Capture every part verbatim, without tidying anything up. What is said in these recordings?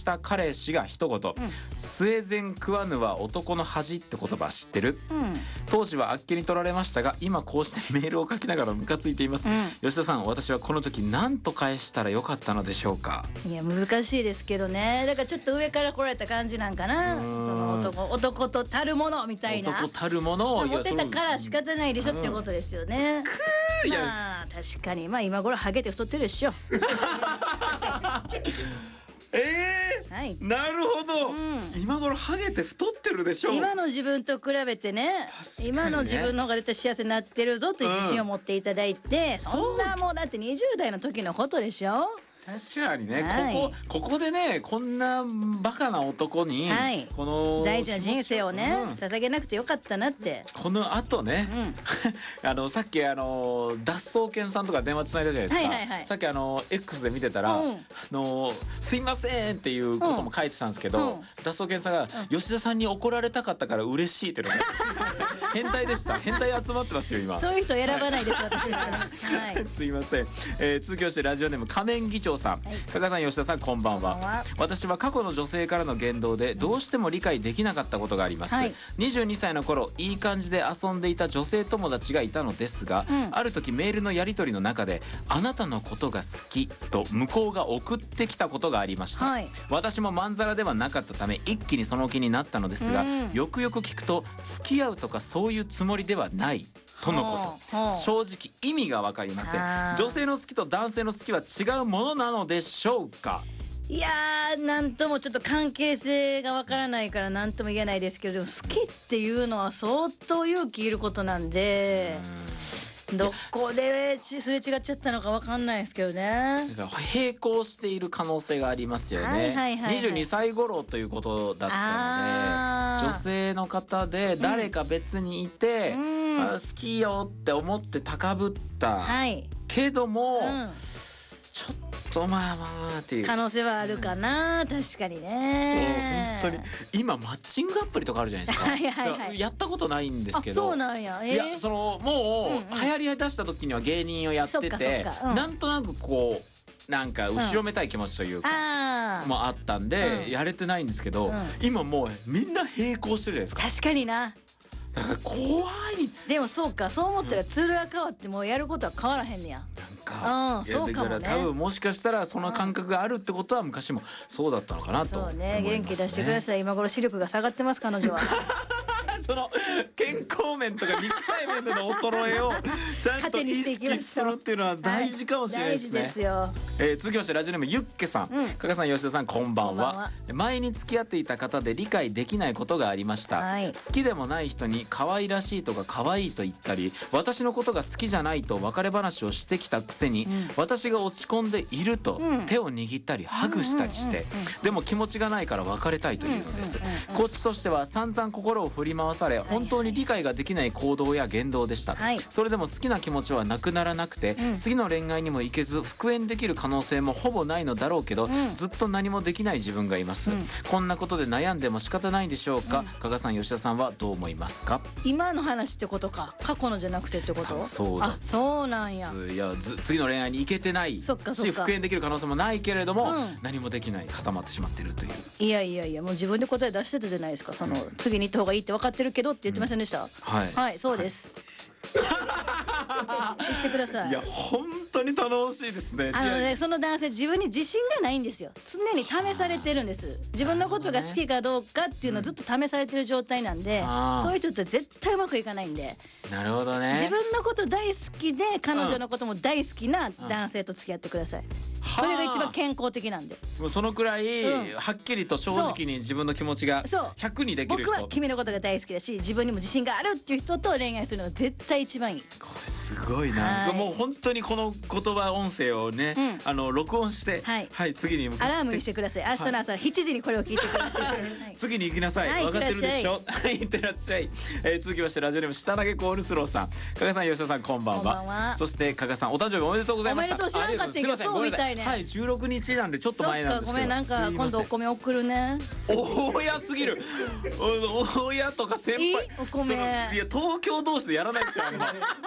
した彼氏が一言、うん、スエゼン食わぬは男の恥って言葉知ってる、うん、当時はあっけに取られましたが今こうしてメールを書きながらムカついています、うん、吉田さん、私はこの時何と返したらよかったのでしょうか。 いや難しいですけどね。だからちょっと上から来られた感じなんかな。その 男, 男とたるものみたいな。 男たるものをモテたから仕方ないでしょってことですよね。くー、まあ確かにまあ今頃ハゲて太ってるでしょ。 えーはい、なるほど、うん、今頃ハゲて太ってるでしょ。 今の自分と比べて ね, ね今の自分の方が絶対幸せになってるぞという自信を持っていただいて、うん、そんなもうだってにじゅう代の時のことでしょ。 確かにね、 はい、 ここここでねこんなバカな男に、はい、この大事な人生をね、うん、捧げなくてよかったなって。 この後ね、うん、あのさっきあの脱走犬さんとか電話つないだじゃないですか、はいはいはい、さっきあの X で見てたら、うん、あのすいませんっていうことも書いてたんですけど、うん、脱走犬さんが、うん、吉田さんに怒られたかったから嬉しいっていうのが変態でした。変態集まってますよ今。 そういう人選ばないです、はい、私は、はい、 すいません、えー、続きましてラジオネーム仮面議長さん、はい、加賀さん吉田さんこんばんは。は私は過去の女性からの言動でどうしても理解できなかったことがあります、はい、にじゅうにさいの頃いい感じで遊んでいた女性友達がいたのですが、うん、ある時メールのやり取りの中であなたのことが好きと向こうが送ってきたことがありました、はい、私もまんざらではなかったため一気にその気になったのですが、うん、よくよく聞くと付き合うとかそういうつもりではないとのこと。正直意味が分かりません。女性の好きと男性の好きは違うものなのでしょうか。 いやーなんともちょっと関係性がわからないからなんとも言えないですけど、でも好きっていうのは相当勇気いることなんで、どこですれ違っちゃったのかわかんないですけどね。 だから並行している可能性がありますよね、はいはいはいはい、にじゅうにさい頃ということだったので女性の方で誰か別にいて、うん、あ好きよって思って高ぶった、はい、けども、うん、ちょっとまあまあまあっていう可能性はあるかな、うん、確かにね。 本当に今マッチングアプリとかあるじゃないですかはいはい、はい、やったことないんですけど。 あそうなんや、えー、 いやそのもう、うんうん、流行り出した時には芸人をやってて、うん、なんとなくこうなんか後ろめたい気持ちというか、うん、もあったんで、うん、やれてないんですけど、うん、今もうみんな並行してるじゃないですか。 確かにな。 だから怖い。 でもそうか、そう思ったらツールが変わってもうやることは変わらへんねや。なんか、うん、そうかもね。多分もしかしたらその感覚があるってことは昔もそうだったのかなと思いますね。 そうね、元気出してください。今頃視力が下がってます彼女は。 その健康面とか肉体面での衰えをちゃんと意識するっていうのは大事かもしれないですね。 大事ですよ。 えー、続きましてラジオネームゆっけさん、うん、加賀さん吉田さんこんばんは。こんばんは。前に付き合っていた方で理解できないことがありました、はい、好きでもない人に可愛らしいとか可愛いと言ったり私のことが好きじゃないと別れ話をしてきたくせに、うん、私が落ち込んでいると手を握ったりハグしたりしてでも気持ちがないから別れたいというのです。こっちとしては散々心を振り回され本当に理解ができない行動や言動でした、はい、それでも好きな気持ちはなくならなくて、うん、次の恋愛にも行けず復縁できる可能性もほぼないのだろうけど、うん、ずっと何もできない自分がいます、うん、こんなことで悩んでも仕方ないんでしょうか、うん、加賀さん吉田さんはどう思いますか。 今の話ってことか、過去のじゃなくてってこと。 そうだ。 あ、そうなんや。 いやず次の恋愛に行けてないし復縁できる可能性もないけれども、うん、何もできない固まってしまっているという。いやいやいやもう自分で答え出してたじゃないですか。その、うん、次に行った方がいいって分かってるけどって言ってませんでした、うん、はい、はい、そうです、はい、言ってください。 いや本当に頼もしいですね。 あのね、その男性自分に自信がないんですよ。常に試されてるんです。自分のことが好きかどうかっていうのをずっと試されてる状態なんで、うん、そういう人って絶対うまくいかないんで。 なるほどね。 自分のこと大好きで彼女のことも大好きな男性と付き合ってください、うん、それが一番健康的なんで。 もうそのくらい、うん、はっきりと正直に自分の気持ちがひゃくにできる人。 僕は君のことが大好きだし自分にも自信があるっていう人と恋愛するのが絶対一番いい。 これすごいな。もう本当にこの言葉音声をね、うん、あの録音して、はい、はい、次に向かってアラームにしてください。明日の朝しちじにこれを聞いてください、はい、 次に行きなさい、はい、分かってるでしょ。はい、いってらっしゃい、えー、続きましてラジオネーム下投げコールスローさん、加賀さん吉田さんこんばんは。こんばんは。そして加賀さんお誕生日おめでとうございました。 おめでとう。知らんかったけどそうみたいね。 はい、じゅうろくにちなんでちょっと前なんですけど。 ごめん、なんか今度お米送るね。 大家すぎる。大家とか先輩。 いいお米。 いや東京同士でやらないですよ。あんなその地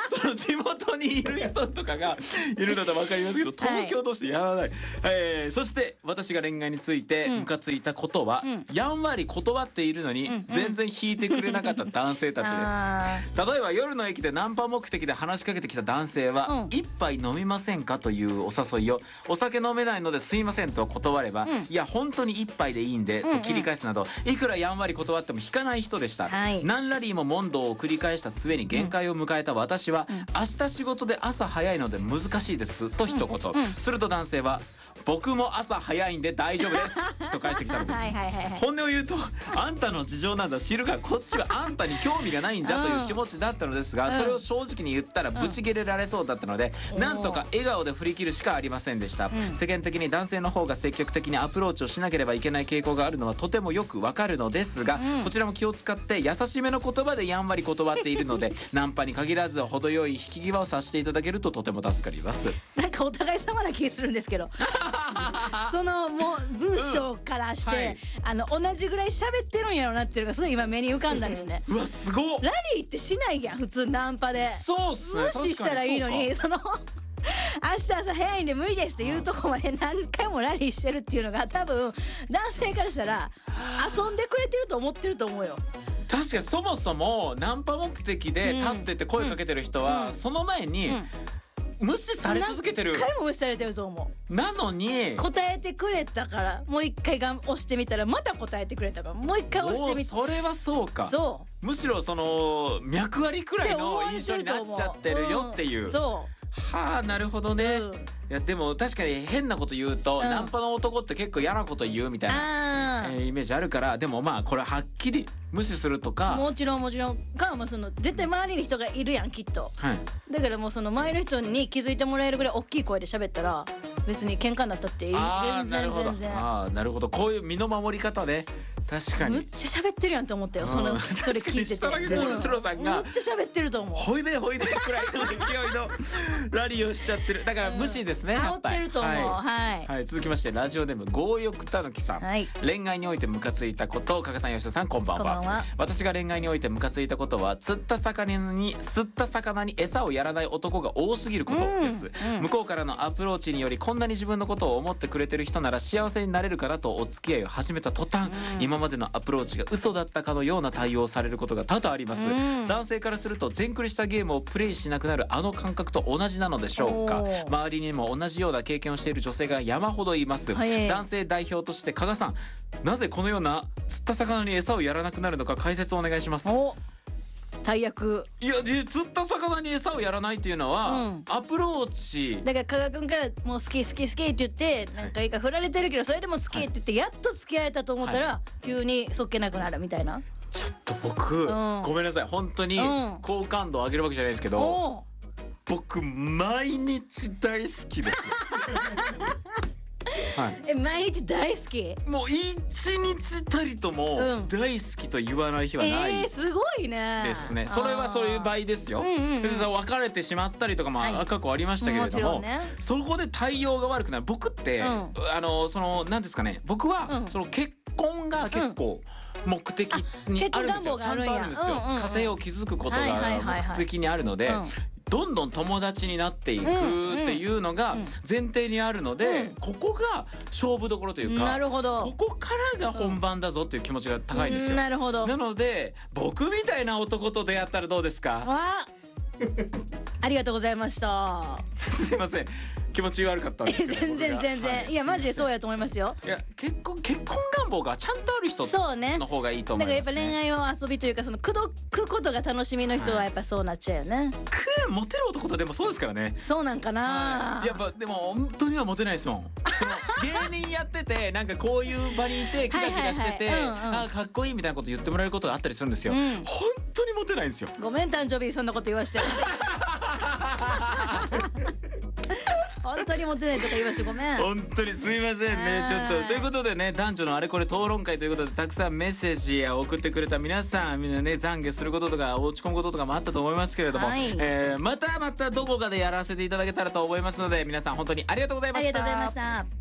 地元にいる人とかがいるのと分かりますけど、東京としてやらない、はい、えー、そして私が恋愛についてムカついたことは、うん、やんわり断っているのに、うん、全然引いてくれなかった男性たちです、うん、例えば夜の駅でナンパ目的で話しかけてきた男性は、うん、一杯飲みませんかというお誘いを、お酒飲めないのですいませんと断れば、うん、いや本当に一杯でいいんで、うんうん、と切り返すなど、いくらやんわり断っても引かない人でした、はい、何ラリーも問答を繰り返した末に限界を迎えた私は、うん、明日仕事で朝早いので難しいですと一言、うんうん、すると男性は僕も朝早いんで大丈夫ですと返してきたのです。はいはいはいはい、本音を言うとあんたの事情なんだ知るが、こっちはあんたに興味がないんじゃという気持ちだったのですが、うん、それを正直に言ったらブチギレられそうだったので、うん、なんとか笑顔で振り切るしかありませんでした、うん、世間的に男性の方が積極的にアプローチをしなければいけない傾向があるのはとてもよくわかるのですが、うん、こちらも気を使って優しめの言葉でやんわり断っているのでナンパに限らず程よい引き際をさせていただけるととても助かります。 なんかお互い様な気するんですけどそのもう文章からして、うん、はい、あの同じぐらい喋ってるんやろうなっていうのがすごい今目に浮かんだんですね。 うわすごっ。 ラリーってしないやん普通ナンパで。 そうっすね、 無視したらいいのに、その明日朝早いんで無理ですっていうとこまで何回もラリーしてるっていうのが多分男性からしたら遊んでくれてると思ってると思うよ。 確かにそもそもナンパ目的で立ってて声かけてる人は、うん、その前に、うん、無視され続けてる。 何回も無視されてると思う。 なのに答えてくれたからもう一回が押してみたらまた答えてくれたからもう一回押してみた。 それはそうか。そう。むしろその脈ありくらいの印象になっちゃってるよっていう。うん、そう。はあ、なるほどね。うん、いやでも確かに変なこと言うと、うん、ナンパの男って結構嫌なこと言うみたいな、えー、イメージあるから、でもまあこれはっきり無視するとか、 もちろんもちろんか、もその絶対周りに人がいるやんきっと、はい、だからもうその周りの人に気づいてもらえるぐらい大きい声で喋ったら別に喧嘩になったっていい。 あーなるほど、あーなるほど、こういう身の守り方ね。確かにむっちゃ喋ってるやんと思ったよ、そのそれ聞いてて。 スロさんがむっちゃ喋ってると思う。 ほいでほいでくらいの勢いのラリーをしちゃってる。だから無視ですね、 煽ってると思う。はい、 はい、続きましてラジオネーム強欲たぬきさん、はい、恋愛においてムカついたこと。加賀さん、吉田さん、こんばんは。こんばんは。私が恋愛においてムカついたことは、釣った魚に釣った魚に餌をやらない男が多すぎることです、うんうん、向こうからのアプローチによりこんなに自分のことを思ってくれてる人なら幸せになれるかなとお付き合いを始めた途端、うん、今までのアプローチが嘘だったかのような対応をされることが多々あります、うん、男性からすると全クリしたゲームをプレイしなくなるあの感覚と同じなのでしょうか。周りにも同じような経験をしている女性が山ほどいます、はい、男性代表として加賀さん、なぜこのような釣った魚に餌をやらなくなるのか解説をお願いします。 お大役。 いやで釣った魚に餌をやらないっていうのは、うん、アプローチだから加賀君からもう好き好き好きって言って何回か振られてるけどそれでも好きって言ってやっと付き合えたと思ったら、はい、急にそっけなくなるみたいな。 ちょっと僕、うん、ごめんなさい本当に好感度を上げるわけじゃないですけど、うん、僕毎日大好きですはい、 え毎日大好き。 もう一日たりとも大好きと言わない日はない、うん、 えー、すごいねですね。それはそういう場合ですよ、うんうんうん、別れてしまったりとかも、はい、過去ありましたけれども、もね、そこで対応が悪くなる。僕って、うん、あのその何ですかね、僕は、うん、その結婚が結構、目的にあるんですよ、ちゃんとあるんですよ、うんうんうん、家庭を築くことが目的にあるので、どんどん友達になっていくっていうのが前提にあるので、うん、ここが勝負どころというか、 なるほど、 ここからが本番だぞっていう気持ちが高いんですよ。 なるほど。 なので僕みたいな男と出会ったらどうですか。 あありがとうございましたすいません、気持ち悪かったんですけど全然全然、はい、いやマジでそうやと思いますよ。 いや結婚結婚願望がちゃんとある人の方がいいと思いますね。だからやっぱ恋愛は遊びというか、その口説くことが楽しみの人はやっぱそうなっちゃうよね、はい、 くモテる男とでもそうですからね。 そうなんかな、 はい、やっぱでも本当にはモテないですもんその芸人やっててなんかこういう場にいてキラキラしててあかっこいいみたいなこと言ってもらえることがあったりするんですよ、うん、本当にモテないんですよ。 ごめん誕生日にそんなこと言わして本当にモテないとか言いましてごめん。 本当にすいませんね。ちょっとということでね、男女のあれこれ討論会ということでたくさんメッセージを送ってくれた皆さん、みんなね懺悔することとか落ち込むこととかもあったと思いますけれども、はい、えー、またまたどこかでやらせていただけたらと思いますので、皆さん本当にありがとうございました。 ありがとうございました。